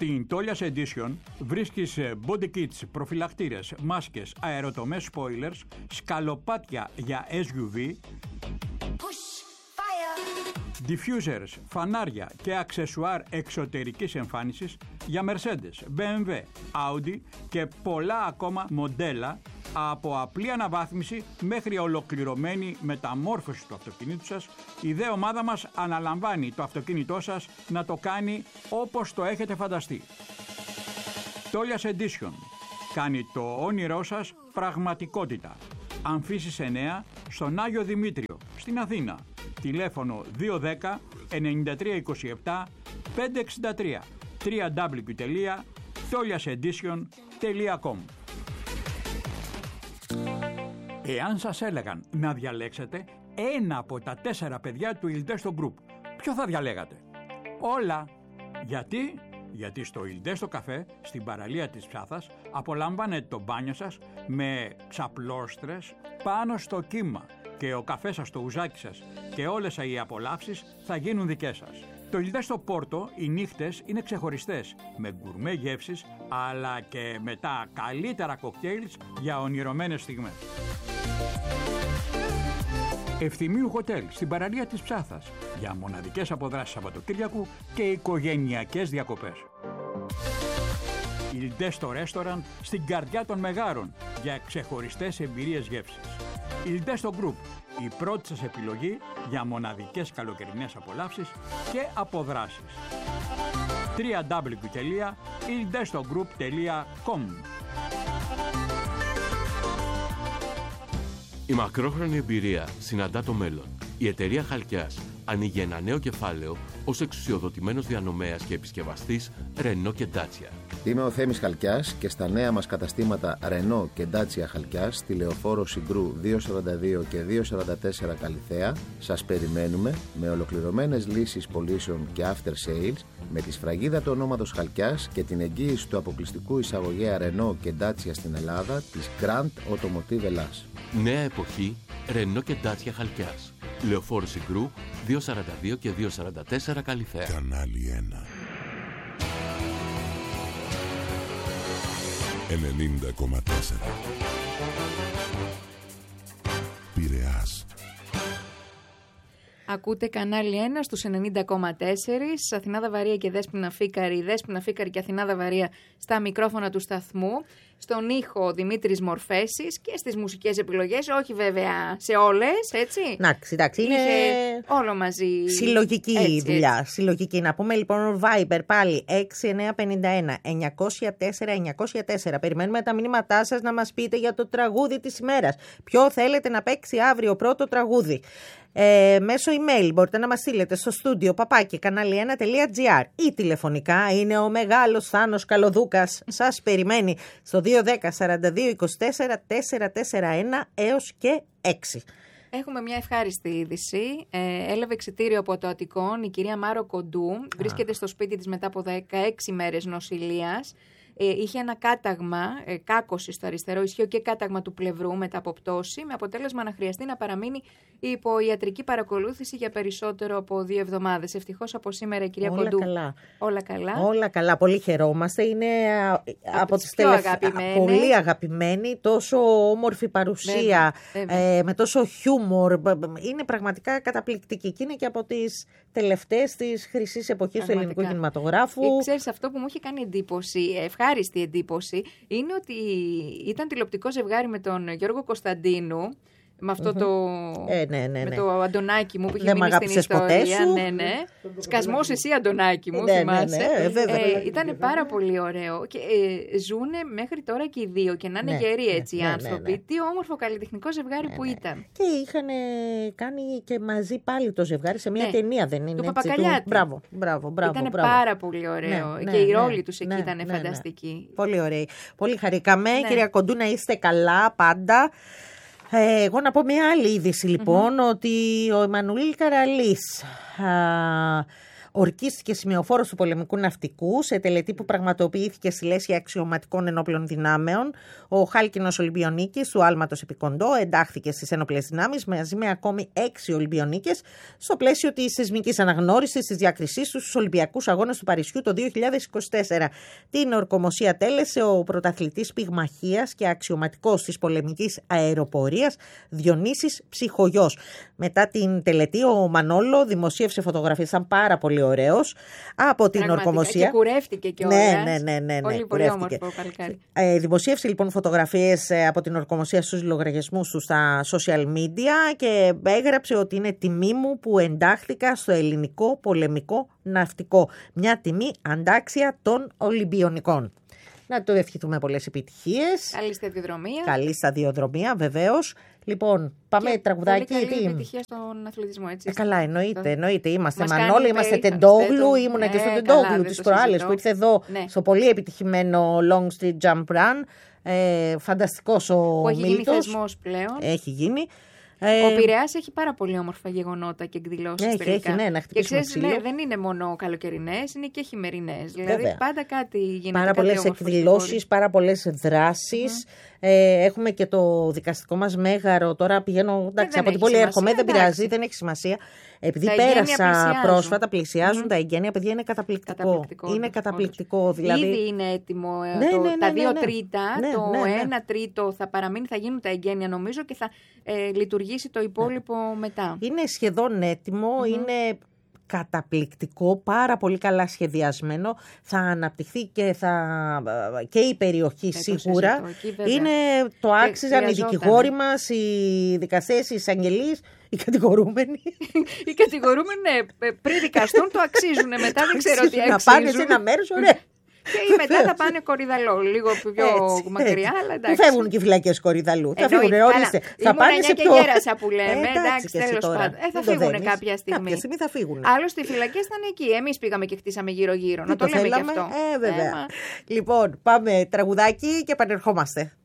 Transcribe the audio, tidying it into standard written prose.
Στην Tolias Edition βρίσκεις body kits, προφυλακτήρες, μάσκες, αεροτομές spoilers, σκαλοπάτια για SUV, diffusers, φανάρια και αξεσουάρ εξωτερικής εμφάνισης για Mercedes, BMW, Audi και πολλά ακόμα μοντέλα, από απλή αναβάθμιση μέχρι ολοκληρωμένη μεταμόρφωση του αυτοκινήτου σας. Η δε ομάδα μας αναλαμβάνει το αυτοκίνητό σας να το κάνει όπως το έχετε φανταστεί. Tolias Edition κάνει το όνειρό σας πραγματικότητα. Αμφίσης 9 στον Άγιο Δημήτριο, στην Αθήνα. Τηλέφωνο 210 9327 563 www.toliasedition.com. Εάν σας έλεγαν να διαλέξετε ένα από τα 4 παιδιά του Ildesto Group, ποιο θα διαλέγατε? Όλα. Γιατί στο Ildesto Café, στην παραλία της Ψάθας, απολαμβάνετε το μπάνιο σας με ξαπλώστρες πάνω στο κύμα και ο καφές σας, το ουζάκι σας και όλες οι απολαύσεις θα γίνουν δικές σας. Το Ildesto Porto, οι νύχτες είναι ξεχωριστές, με γκουρμέ γεύσεις, αλλά και με τα καλύτερα κοκτέιλς για ονειρωμένες στιγμές. Ευθυμίου Hotel, στην παραλία της Ψάθας, για μοναδικές αποδράσεις Σαββατοκύριακου και οικογενειακές διακοπές. Ildesto Restaurant, στην καρδιά των Μεγάρων, για ξεχωριστές εμπειρίες γεύσης. Ildesto Group, η πρώτη σας επιλογή για μοναδικές καλοκαιρινές απολαύσεις και αποδράσεις. www.ildestogroup.com. Η μακρόχρονη εμπειρία συναντά το μέλλον. Η εταιρεία Χαλκιάς ανοίγει ένα νέο κεφάλαιο ως εξουσιοδοτημένος διανομέας και επισκευαστής Renault και Dacia. Είμαι ο Θέμης Χαλκιάς και στα νέα μας καταστήματα Renault και Dacia Χαλκιάς στη Λεωφόρο Συγκρού 242 και 244 Καλιθέα σας περιμένουμε με ολοκληρωμένες λύσεις πωλήσεων και after sales, με τη σφραγίδα του ονόματος Χαλκιάς και την εγγύηση του αποκλειστικού εισαγωγέα Renault και Dacia στην Ελλάδα της Grand Automotive Ελλάς. Νέα εποχή Renault και Dacia Χαλκιάς. Λεωφόρο Συγκρού 242 και 244 Καλιθέα. Κανάλι 1 90,4 Πειραιάς. Ακούτε κανάλι 1 στους 90,4. Αθηνάδα Βαρία και Δέσποινα Φίκαρη. Δέσποινα Φίκαρη και Αθηνάδα Βαρία στα μικρόφωνα του σταθμού. Στον ήχο Δημήτρης Μορφέσης και στις μουσικές επιλογές. Όχι βέβαια σε όλες, έτσι. Εντάξει, είναι όλο μαζί. Συλλογική έτσι, δουλειά. Έτσι. Συλλογική. Να πούμε λοιπόν Viber πάλι 6951 904 904. Περιμένουμε τα μηνύματά σας να μας πείτε για το τραγούδι της ημέρας. Ποιο θέλετε να παίξει αύριο πρώτο τραγούδι. Μέσω email μπορείτε να μας στείλετε στο στούντιο papaki.kanali1.gr ή τηλεφωνικά είναι ο μεγάλος Θάνος Καλοδούκας. Σας περιμένει στο 210 42 24 441 έως και 6. Έχουμε μια ευχάριστη είδηση. Έλαβε εξιτήριο από το Αττικόν η κυρία Μάρο Κοντού. Βρίσκεται στο σπίτι της μετά από 16 μέρες νοσηλείας. Είχε ένα κάταγμα, κάκωση στο αριστερό ισχύο και κάταγμα του πλευρού μετά από πτώση, με αποτέλεσμα να χρειαστεί να παραμείνει υπό ιατρική παρακολούθηση για περισσότερο από 2 εβδομάδες. Ευτυχώς από σήμερα η κυρία Κοντού. Καλά. Όλα καλά. Πολύ χαιρόμαστε. Είναι από τις πολύ αγαπημένη, τόσο όμορφη παρουσία, βέβαια. με τόσο χιούμορ. Είναι πραγματικά καταπληκτική. Και είναι και από τις τελευταίες της χρυσής εποχής του ελληνικού κινηματογράφου. Ξέρεις, αυτό που μου είχε κάνει ευχάριστη εντύπωση, είναι ότι ήταν τηλεοπτικό ζευγάρι με τον Γιώργο Κωνσταντίνου. Με αυτό με το Αντωνάκι μου που είχε μείνει στην ιστορία. Ναι. Σκασμός εσύ Αντωνάκι μου, θυμάσαι. Ήταν πάρα πολύ ωραίο και ζούνε μέχρι τώρα και οι δύο και να είναι γεροί έτσι οι άνθρωποι. Τι όμορφο καλλιτεχνικό ζευγάρι που ήταν. Και είχαν κάνει και μαζί πάλι το ζευγάρι σε μια ταινία, δεν είναι? Το Παπακαλιάτη. Μπράβο. Ήταν πάρα πολύ ωραίο και οι ρόλοι τους εκεί ήταν φανταστικοί. Πολύ ωραίοι. Πολύ χαρήκαμε. Κυρία Κοντού, να είστε καλά πάντα. Εγώ να πω μια άλλη είδηση λοιπόν, ότι ο Εμμανουήλ Καραλής, ορκίστηκε σημειοφόρος του πολεμικού ναυτικού σε τελετή που πραγματοποιήθηκε στη Λέσχη Αξιωματικών Ενόπλων Δυνάμεων. Ο χάλκινος Ολυμπιονίκης του άλματος Επικοντό εντάχθηκε στις ενόπλες δυνάμεις μαζί με ακόμη 6 Ολυμπιονίκες στο πλαίσιο της σεισμικής αναγνώρισης της διάκρισής τους στους Ολυμπιακούς Αγώνες του Παρισιού το 2024. Την ορκομοσία τέλεσε ο πρωταθλητής πυγμαχίας και αξιωματικός της πολεμικής αεροπορίας Διονύσης Ψυχογιός. Μετά την τελετή ο Μανόλο δημοσίευσε φωτογραφίες, ήταν πάρα πολύ ωραίος, από την ορκομοσία. Και κουρεύτηκε κιόλας. Ναι. Πολύ όμορφο παλικάρι. Δημοσίευσε λοιπόν φωτογραφίες από την ορκομοσία στους λογαριασμούς του στα social media και έγραψε ότι είναι τιμή μου που εντάχθηκα στο ελληνικό πολεμικό ναυτικό. Μια τιμή αντάξια των Ολυμπιονικών. Να του ευχηθούμε πολλές επιτυχίες. Καλή σταδιοδρομία. Καλή σταδιοδρομία, βεβαίως. Λοιπόν, πάμε και τραγουδάκι. Καλή επιτυχία στον αθλητισμό, έτσι. Καλά, εννοείται. Είμαστε Μανώλη, είμαστε Τεντόγλου. Ήμουνα και στο Τεντόγλου τις προάλλες που ήρθε εδώ στο πολύ επιτυχημένο Long Street Jump Run. Φανταστικός ο Μίλτος. Που έχει γίνει θεσμός πλέον. Έχει γίνει. Ο Πειραιάς έχει πάρα πολύ όμορφα γεγονότα και εκδηλώσεις τελικά. Έχει, να χτυπήσουμε ξύλο. Δεν είναι μόνο καλοκαιρινές, είναι και χειμερινές. Δηλαδή πάντα κάτι γίνεται. Πάρα πολλές εκδηλώσεις, πάρα πολλές δράσεις. Έχουμε και το δικαστικό μας μέγαρο. Τώρα πηγαίνω, εντάξει, από την πόλη έρχομαι, δεν πειράζει, δεν έχει σημασία. Επειδή πέρασα πρόσφατα, πλησιάζουν τα εγγένεια, παιδιά, είναι καταπληκτικό. Είναι καταπληκτικό. Δηλαδή... Ήδη είναι έτοιμο τα 2 τρίτα, το 1 τρίτο θα παραμείνει, θα γίνουν τα εγγένεια νομίζω και θα λειτουργήσει το υπόλοιπο μετά. Είναι σχεδόν έτοιμο, είναι καταπληκτικό, πάρα πολύ καλά σχεδιασμένο. Θα αναπτυχθεί και η περιοχή σίγουρα. Είναι το άξιζαν οι δικηγόροι μας, οι δικαστές, οι εισαγγελείς, οι κατηγορούμενοι. Οι κατηγορούμενοι, πριν δικαστούν, το αξίζουν. Μετά δεν ξέρω τι αξίζουν. Να πάνε σε ένα μέρος, ωραία. Και μετά θα πάνε Κορυδαλό, λίγο πιο μακριά, αλλά εντάξει. Πού φεύγουν και οι φυλακές Κορυδαλού? Θα φύγουν, ορίστε. Θα πάνε σε πιο... και γέρασα που λέμε, εντάξει, τέλος πάντων. Θα φύγουν κάποια στιγμή. Κάποια στιγμή θα φύγουν. Άλλωστε οι φυλακές ήταν εκεί. Εμείς πήγαμε και χτίσαμε γύρω-γύρω. Να το λέμε και αυτό. Βέβαια. Λοιπόν, πάμε τραγουδάκι και επανερχόμαστε.